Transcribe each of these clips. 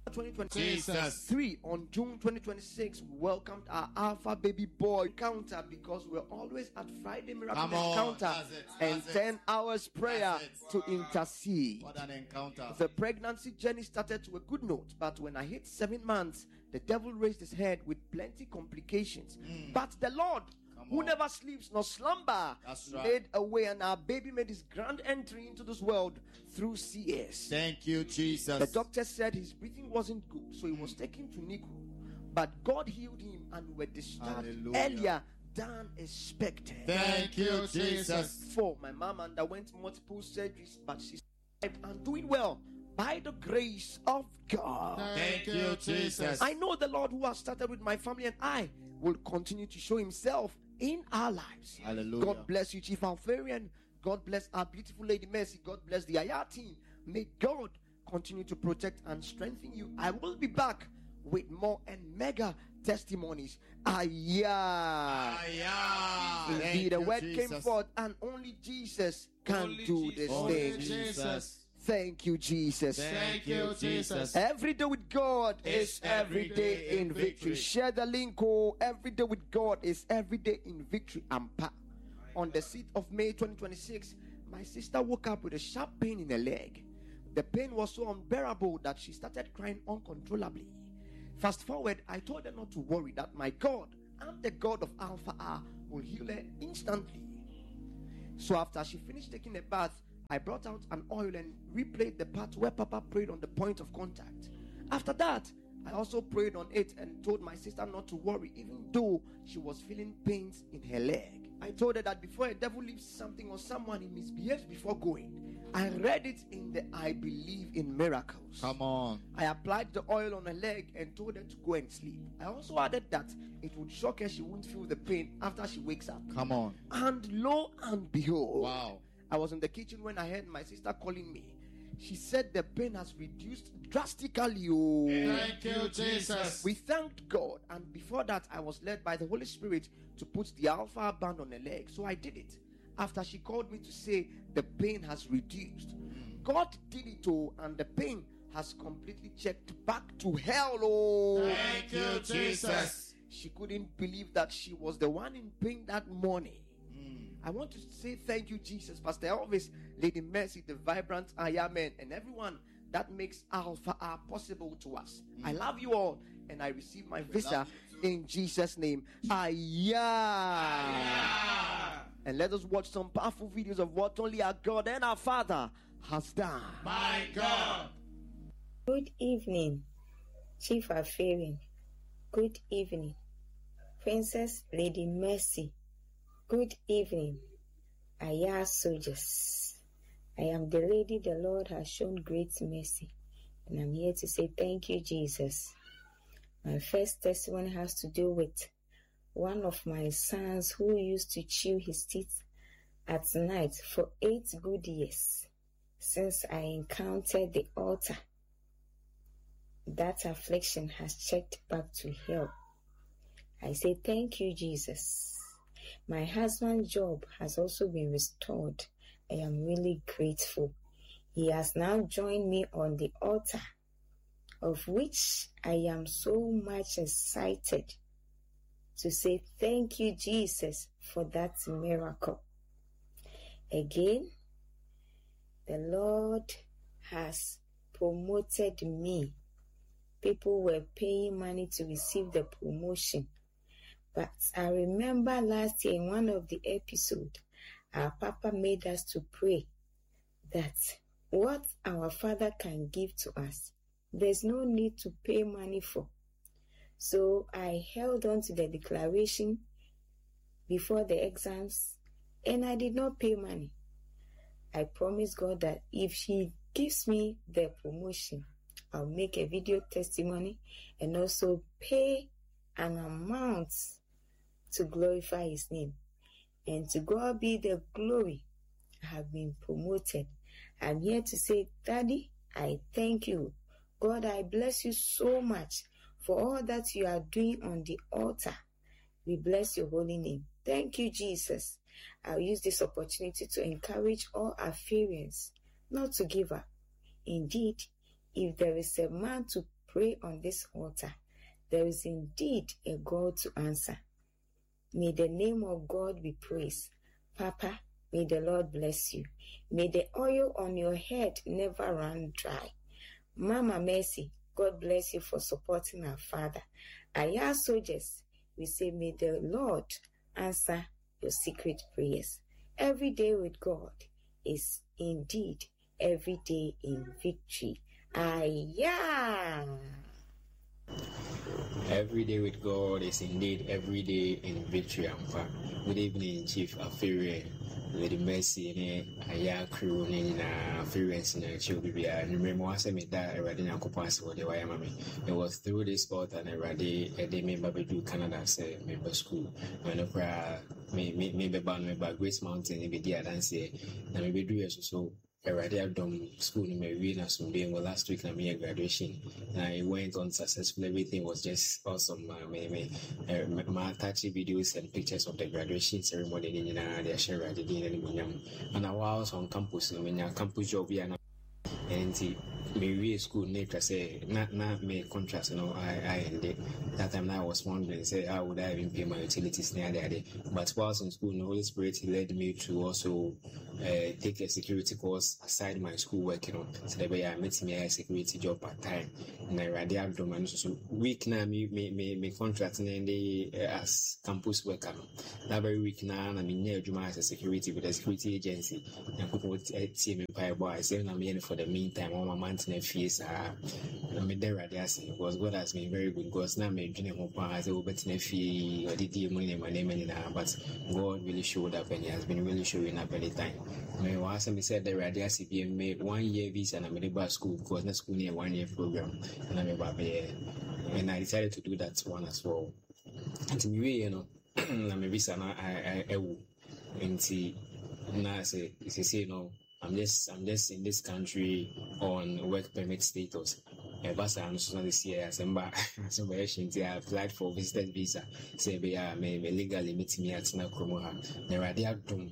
2023 on June 2026, we welcomed our Alpha baby boy encounter, because we're always at Friday Miracle Encounter and 10 hours prayer to intercede. What an encounter. The pregnancy journey started to a good note, but when I hit 7 months, the devil raised his head with plenty complications. But the Lord, who never sleeps nor slumber, made a way, and our baby made his grand entry into this world through CS. Thank you, Jesus. The doctor said his breathing wasn't good, so he was taken to NICU. But God healed him, and we were discharged earlier than expected. Thank you, Jesus. For my mom underwent multiple surgeries, but she's alive and doing well by the grace of God. Thank you, Jesus. I know the Lord who has started with my family and I will continue to show himself in our lives. Hallelujah. God bless you, Chief Alfarian. God bless our beautiful Lady Mercy. God bless the IR team. May God continue to protect and strengthen you. I will be back with more and mega testimonies. Indeed, the word came forth, and only Jesus can do this thing. Jesus. Thank you, Jesus. Thank you, Jesus. Every day with God is every day in victory. Share the link. Every day with God is every day in victory. Ampa. On the 6th of May 2026, my sister woke up with a sharp pain in her leg. The pain was so unbearable that she started crying uncontrollably. Fast forward, I told her not to worry, that my God and the God of Alpha R will heal her instantly. So after she finished taking a bath, I brought out an oil and replayed the part where Papa prayed on the point of contact. After that, I also prayed on it and told my sister not to worry, even though she was feeling pains in her leg. I told her that before a devil leaves something or someone, he misbehaves before going. I read it in the I Believe in Miracles. Come on. I applied the oil on her leg and told her to go and sleep. I also added that it would shock her, she won't feel the pain after she wakes up. Come on. And lo and behold, Wow. I was in the kitchen when I heard my sister calling me. She said the pain has reduced drastically. Thank you, Jesus. We thanked God, and before that I was led by the Holy Spirit to put the Alpha band on her leg. So I did it. After she called me to say the pain has reduced, God did it, and the pain has completely checked back to hell. Thank you, Jesus. She couldn't believe that she was the one in pain that morning. I want to say thank you, Jesus, Pastor Elvis, Lady Mercy, the vibrant Ayamen, and everyone that makes Alpha R possible to us. I love you all, and I receive my visa in Jesus' name. And let us watch some powerful videos of what only our God and our Father has done. My God. Good evening, Chief Alfarian. Good evening, Princess Lady Mercy. Good evening, Ayah soldiers. I am the lady the Lord has shown great mercy, and I'm here to say thank you, Jesus. My first testimony has to do with one of my sons who used to chew his teeth at night for 8 good years since I encountered the altar. That affliction has checked back to hell. I say thank you, Jesus. My husband's job has also been restored. I am really grateful. He has now joined me on the altar, of which I am so much excited to say thank you, Jesus, for that miracle. Again, the Lord has promoted me. People were paying money to receive the promotion. But I remember last year in one of the episodes, our Papa made us to pray that what our Father can give to us, there's no need to pay money for. So I held on to the declaration before the exams, and I did not pay money. I promised God that if He gives me the promotion, I'll make a video testimony and also pay an amount to glorify His name. And to God be the glory. I have been promoted. I'm here to say, Daddy, I thank you. God, I bless you so much for all that you are doing on the altar. We bless your holy name. Thank you, Jesus. I'll use this opportunity to encourage all Alfarians not to give up. Indeed, if there is a man to pray on this altar, there is indeed a God to answer. May the name of God be praised. Papa, may the Lord bless you. May the oil on your head never run dry. Mama Mercy, God bless you for supporting our father. Aya soldiers, we say, may the Lord answer your secret prayers. Every day with God is indeed every day in victory. Aya! Every day with God is indeed every day in victory. Good evening, Chief Afiri, Lady Mercy, Aya crew, Afiri, and Chubia, and remember once I made that already. It was through this sport and already a day member to Canada, say member school. When I maybe bound by Grace Mountain, if you did, and say, and maybe do it so. Already I've done school in Marina Sunday. Well, last week I made a graduation. I went on successfully. Everything was just awesome. My touchy videos and pictures of the graduation ceremony. They share at the dinner. And I was on campus. Campus job and me school nature say not me contrast, I ended that time. I was wondering, say, how would I even pay my utilities near the day? But whilst in school, the Holy Spirit led me to also take a security course aside my school work, so that way I met me a security job part time. And I read the abdomen. So week now me contracting and as campus worker. That very week now I mean near Juma as a security with a security agency. And people see me by boy saying I'm here for the meantime on my month. Fees because God has been very good. God's not made as a fee or the money my name, but God really showed up and He has been really showing up anytime. I was said the radiasi being made 1 year visa and I made a school because the school near 1 year program and I decided to do that one as well. And to me, I'm a visa and see now say I'm just in this country on work permit status. But I'm so this year as I applied for visitor visa. Say be legally meet me at Nakromoha. Radiatum.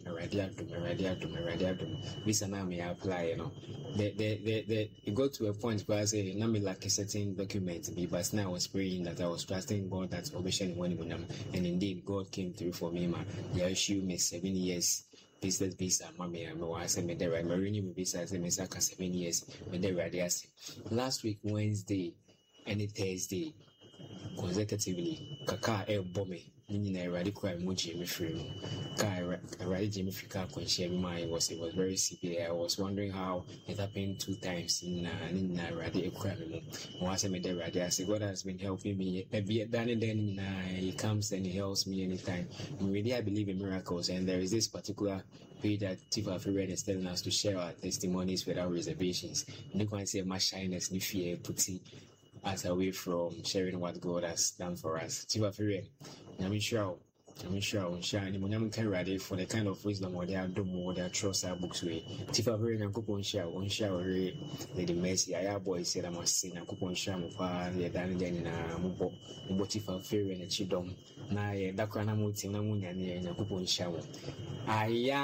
Visa now may apply, It got to a point where I say now me like a certain document but now I was praying that I was trusting God that obviously and indeed God came through for me, man. They issued me 7 years. Business visa, mommy, I said, me there, Marine visa, I said, me 7 years, me there, last week, Wednesday, and Thursday, consecutively, Kaka, bombe, Nina, radical, Jimmy Free, Jimmy Free, when she it was very severe. I was wondering how it happened 2 times in radical crime. Once I made the radio, I said, God has been helping me. Then He comes and He helps me anytime. And really, I believe in miracles, and there is this particular page that Tifa Ferrer is telling us to share our testimonies without reservations. You can say, my shyness, ni fear, putting us away from sharing what God has done for us. Tifa Ferrer, I'm sure I'm ready for the kind of wisdom or they are doing more their trust our books way. Tifa Ferrer and coupon share, Lady Mercy, I boy said I must sing a coupon share of the Daniel Mubo, Tifa Ferrer and Chidom. Nay, Dakana Mutin and a coupon shower. Aya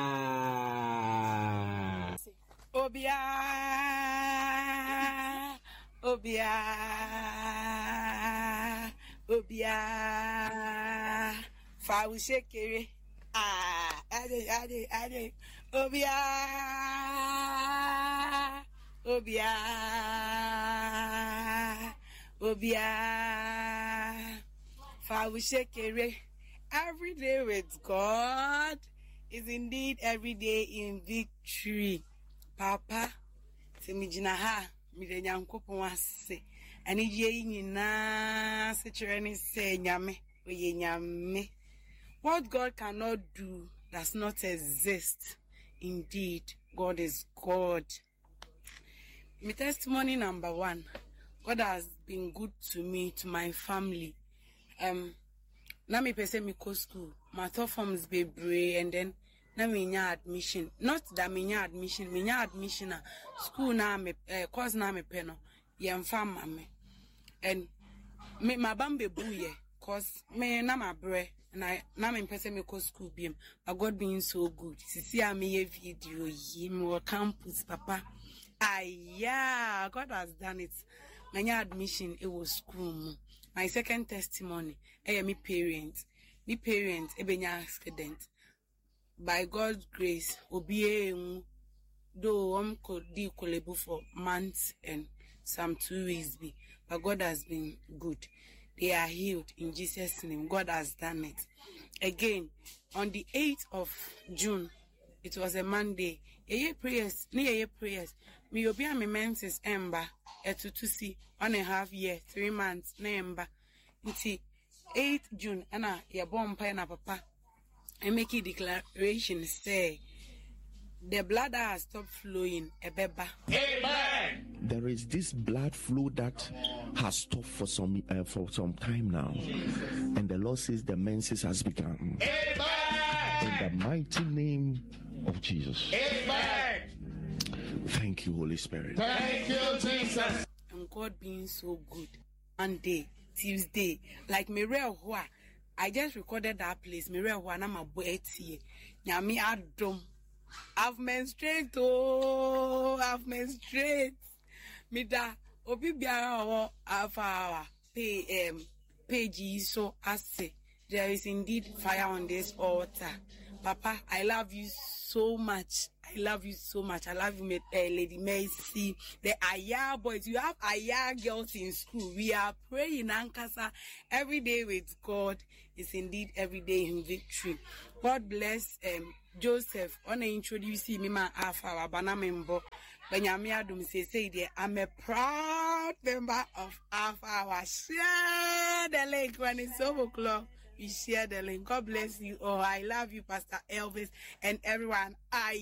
Obia Fa we shake ade Obia Fa we shake every day with God is indeed every day in victory. Papa, se mi jina ha, mi de nyankopon ase. Ani ye nyina se chere ni se nyame, oye nyame. What God cannot do does not exist. Indeed, God is God. My testimony number 1. God has been good to me, to my family. Na me pese me go school. My thought forms be brave and then na me nya admission. Not that me nya admission school na me course na me peno. Yemfa mame. And me my bambe buye cause me na my bre and I na me pese me go school biem. But God being so good. Sisi a me video yi me campus papa. Yeah, God has done it. manya admission it was school. My second testimony, me parents ebenya accident. By God's grace, obiye though could do kolebu for months and some 2 weeks be, but God has been good. They are healed in Jesus' name. God has done it. Again, on the 8th of June, it was a Monday. Prayers. Me obia me menses ember to see 1.5 years, 3 months, nemba. Nti 8th June, ana ya bompa na papa. I make a declaration say the blood has stopped flowing. Ebeba. Amen. There is this blood flow that has stopped for some time now, and the Lord says the menses has begun. Amen. In the mighty name of Jesus. Amen. Thank you, Holy Spirit. Thank you, Jesus. And God being so good. Monday, Tuesday, like Mirel Hua. I just recorded that place. Mirel Hua, I'm a boy. Nyami Adom. I've menstruated. Oh, I've menstruated. Mida obi biara afa page so I say there is indeed fire on this altar. Papa, I love you so much. I love you so much. I love you, Lady Mercy. The Aya boys, you have Aya girls in school. We are praying Ankasa every day with God. It's indeed every day in victory. God bless Joseph. I want to introduce me, my Alpha Abana member. Benjamin Adum say there, I'm a proud member of Alpha. Share the link when it's 7 o'clock. You share the link. God bless you. Oh, I love you, Pastor Elvis, and everyone.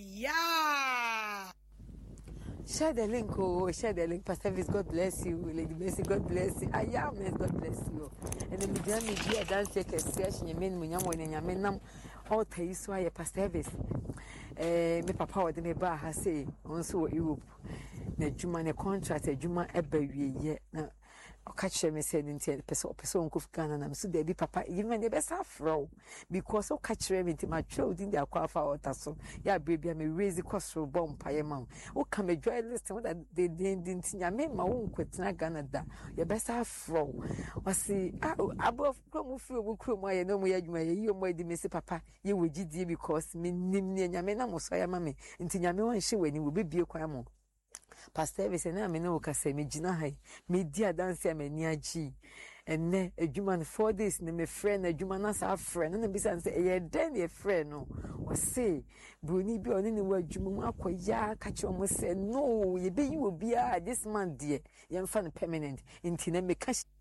Share the link, share the link, Pastor Elvis. God bless you, Lady Mercy. God bless you. God bless you. And then the media dance take a session. You mean when you mean all tell so I Pastor Elvis. Me papa wa de me ba ha say onso Europe. Na juma ne contract juma eba wie na catch me said in person of Ghana. I'm so there be papa, even the best afro because of catch me into my child in the aquafa or tasso. Yeah, baby, I may raise the cost for bomb payamount. Oh, come a joy list that they didn't see. I made my own quit Ghana. Your best afro was see above Cromofu, Cromo, no more. You might miss papa. You will GD because me nimmy Yamena Mosaya mammy into Yaman she when you will be a quamo. Pastor Elvis and I know say me Gina High, me dear dancer me near G. And then a human 4 days, name a friend, a human as our friend, and besides say, then a friend, no, or say, Bruni be on any word, Jumma, ya, catch almost said, no, you will be this man, dear, young fun permanent, in Tina, me cash.